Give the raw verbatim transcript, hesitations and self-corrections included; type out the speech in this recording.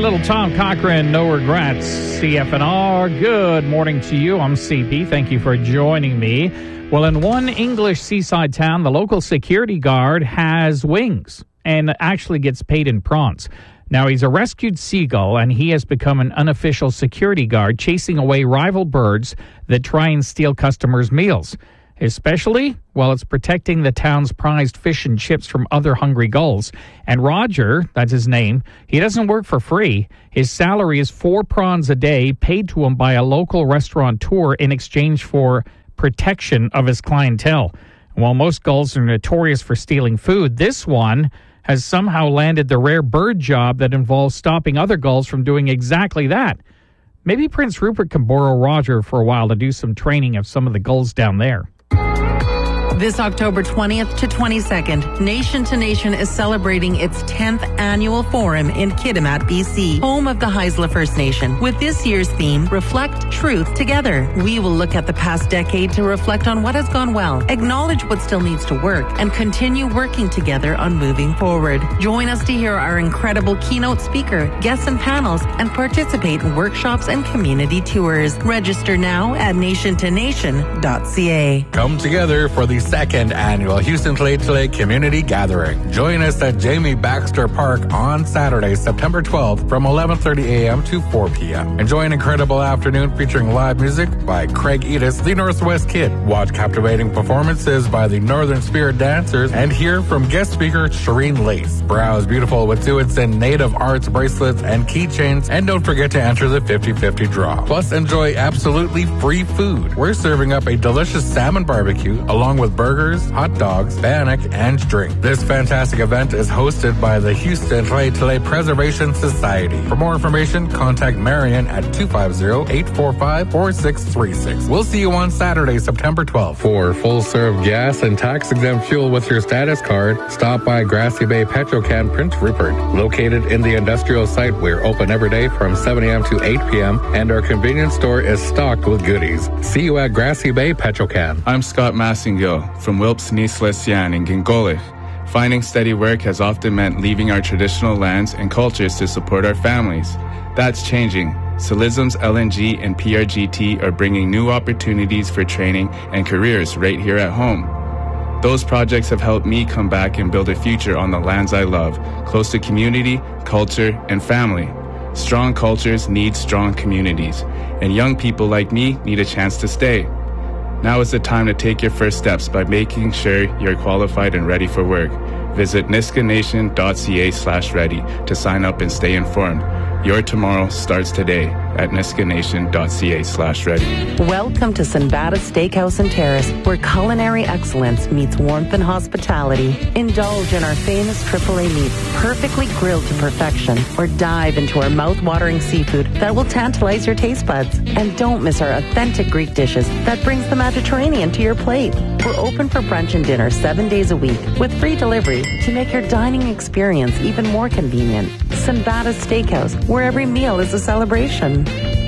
little Tom Cochran, No Regrets, C F N R. Good morning to you. I'm C P. Thank you for joining me. Well, in one English seaside town, the local security guard has wings and actually gets paid in prawns. Now, he's a rescued seagull, and he has become an unofficial security guard, chasing away rival birds that try and steal customers' meals. Especially, well, it's protecting the town's prized fish and chips from other hungry gulls. And Roger, that's his name, he doesn't work for free. His salary is four prawns a day, paid to him by a local restaurateur in exchange for protection of his clientele. While most gulls are notorious for stealing food, this one has somehow landed the rare bird job that involves stopping other gulls from doing exactly that. Maybe Prince Rupert can borrow Roger for a while to do some training of some of the gulls down there. This October twentieth to twenty-second, Nation to Nation is celebrating its tenth annual forum in Kitimat, B C, home of the Haisla First Nation. With this year's theme, Reflect Truth Together. We will look at the past decade to reflect on what has gone well, acknowledge what still needs to work, and continue working together on moving forward. Join us to hear our incredible keynote speaker, guests and panels, and participate in workshops and community tours. Register now at nation to nation dot c a. Come together for the second annual Houston Lake Community Gathering. Join us at Jamie Baxter Park on Saturday, September twelfth from eleven thirty a.m. to four p.m. Enjoy an incredible afternoon featuring live music by Craig Edis, the Northwest Kid. Watch captivating performances by the Northern Spirit Dancers and hear from guest speaker Shireen Lace. Browse beautiful Wet'suwet'en native arts bracelets and keychains, and don't forget to enter the fifty-fifty draw. Plus, enjoy absolutely free food. We're serving up a delicious salmon barbecue along with burgers, hot dogs, bannock, and drink. This fantastic event is hosted by the Houston Lake Preservation Society. For more information, contact Marion at two five zero, eight four five, four six three six. We'll see you on Saturday, September twelfth. For full-serve gas and tax-exempt fuel with your status card, stop by Grassy Bay Petrocan Prince Rupert. Located in the industrial site, we're open every day from seven a.m. to eight p.m., and our convenience store is stocked with goodies. See you at Grassy Bay Petrocan. I'm Scott Massingill from Wilpes Nislesian in Gingolich. Finding steady work has often meant leaving our traditional lands and cultures to support our families. That's changing. Silism's L N G and P R G T are bringing new opportunities for training and careers right here at home. Those projects have helped me come back and build a future on the lands I love, close to community, culture, and family. Strong cultures need strong communities, and young people like me need a chance to stay. Now is the time to take your first steps by making sure you're qualified and ready for work. Visit niska nation dot c a slash ready to sign up and stay informed. Your tomorrow starts today at niska nation dot c a slash ready. Welcome to Sinbada Steakhouse and Terrace, where culinary excellence meets warmth and hospitality. Indulge in our famous triple A meats, perfectly grilled to perfection, or dive into our mouth-watering seafood that will tantalize your taste buds. And don't miss our authentic Greek dishes that brings the Mediterranean to your plate. We're open for brunch and dinner seven days a week with free delivery to make your dining experience even more convenient. Sinbada Steakhouse, where every meal is a celebration.